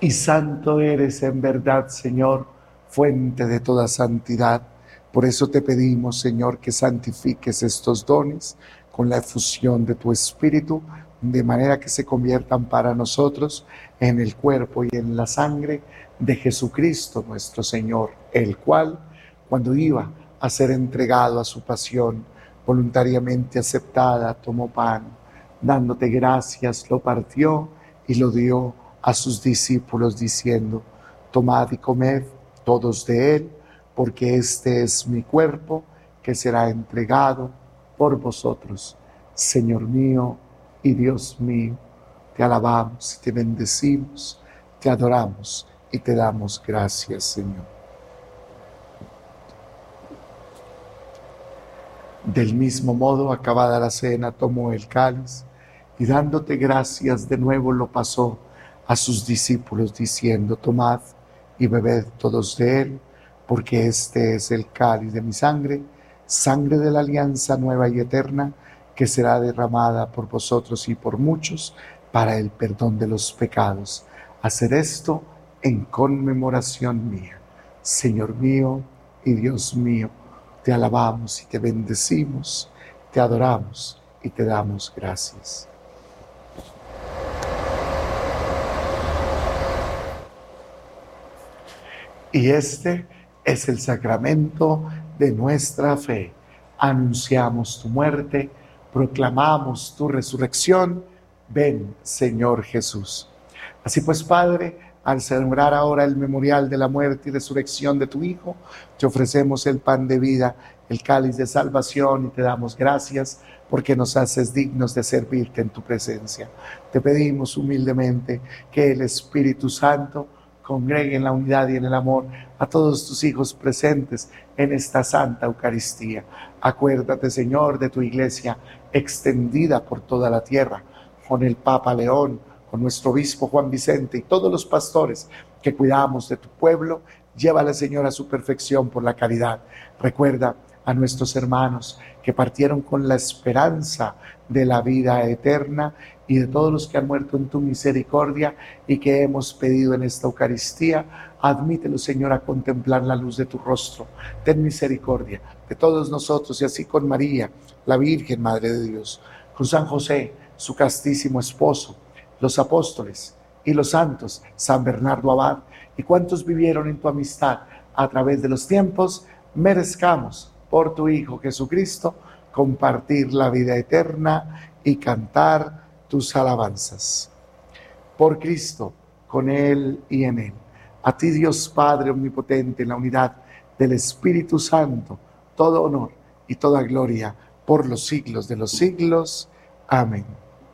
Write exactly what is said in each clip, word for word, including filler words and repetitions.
y santo eres en verdad, Señor, fuente de toda santidad. Por eso te pedimos, Señor, que santifiques estos dones con la efusión de tu Espíritu, de manera que se conviertan para nosotros en el cuerpo y en la sangre de Jesucristo nuestro Señor, el cual, cuando iba a ser entregado a su pasión, voluntariamente aceptada, tomó pan, dándote gracias, lo partió y lo dio a sus discípulos, diciendo: tomad y comed todos de él, porque este es mi cuerpo que será entregado por vosotros. Señor mío y Dios mío, te alabamos y te bendecimos, te adoramos y te damos gracias, Señor. Del mismo modo, acabada la cena, tomó el cáliz y dándote gracias de nuevo lo pasó a sus discípulos, diciendo: tomad y bebed todos de él, porque este es el cáliz de mi sangre, sangre de la alianza nueva y eterna, que será derramada por vosotros y por muchos para el perdón de los pecados. Haced esto en conmemoración mía. Señor mío y Dios mío, te alabamos y te bendecimos, te adoramos y te damos gracias. Y este es el sacramento de nuestra fe. Anunciamos tu muerte, proclamamos tu resurrección. Ven, Señor Jesús. Así pues, Padre, al celebrar ahora el memorial de la muerte y resurrección de tu Hijo, te ofrecemos el pan de vida, el cáliz de salvación, y te damos gracias porque nos haces dignos de servirte en tu presencia. Te pedimos humildemente que el Espíritu Santo congregue en la unidad y en el amor a todos tus hijos presentes en esta Santa Eucaristía. Acuérdate, Señor, de tu iglesia extendida por toda la tierra, con el Papa León, con nuestro obispo Juan Vicente y todos los pastores que cuidamos de tu pueblo. Llévala, Señor, a su perfección por la caridad. Recuerda a nuestros hermanos que partieron con la esperanza de la vida eterna y de todos los que han muerto en tu misericordia y que hemos pedido en esta Eucaristía. Admítelos, Señor, a contemplar la luz de tu rostro. Ten misericordia de todos nosotros, y así con María, la Virgen Madre de Dios, con San José, su castísimo esposo, los apóstoles y los santos, San Bernardo Abad y cuantos vivieron en tu amistad a través de los tiempos, merezcamos por tu Hijo Jesucristo compartir la vida eterna y cantar tus alabanzas. Por Cristo, con Él y en Él. A ti, Dios Padre omnipotente, en la unidad del Espíritu Santo, todo honor y toda gloria por los siglos de los siglos. Amén.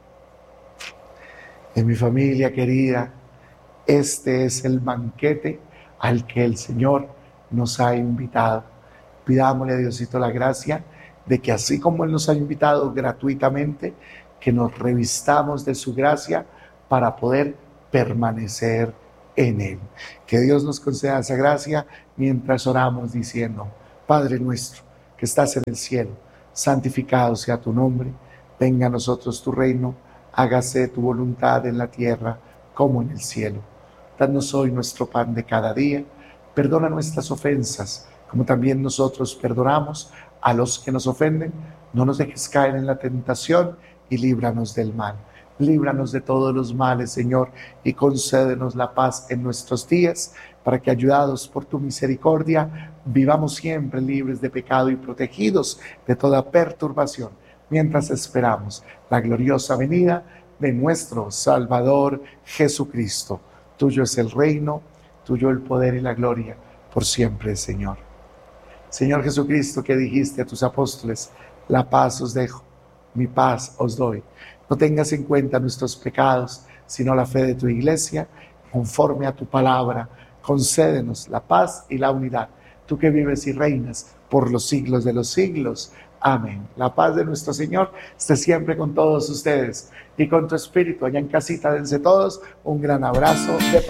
En mi familia querida, este es el banquete al que el Señor nos ha invitado. Pidámosle a Diosito la gracia de que así como Él nos ha invitado gratuitamente, que nos revistamos de su gracia para poder permanecer en Él. Que Dios nos conceda esa gracia mientras oramos diciendo: Padre nuestro que estás en el cielo, santificado sea tu nombre, venga a nosotros tu reino, hágase tu voluntad en la tierra como en el cielo. Danos hoy nuestro pan de cada día, perdona nuestras ofensas, como también nosotros perdonamos a los que nos ofenden. No nos dejes caer en la tentación y líbranos del mal. Líbranos de todos los males, Señor, y concédenos la paz en nuestros días, para que, ayudados por tu misericordia, vivamos siempre libres de pecado y protegidos de toda perturbación, mientras esperamos la gloriosa venida de nuestro Salvador Jesucristo. Tuyo es el reino, tuyo el poder y la gloria, por siempre, Señor. Señor Jesucristo, que dijiste a tus apóstoles: la paz os dejo, mi paz os doy. No tengas en cuenta nuestros pecados, sino la fe de tu iglesia. Conforme a tu palabra, concédenos la paz y la unidad. Tú que vives y reinas por los siglos de los siglos. Amén. La paz de nuestro Señor esté siempre con todos ustedes y con tu espíritu. Allá en casita, dense todos un gran abrazo de paz.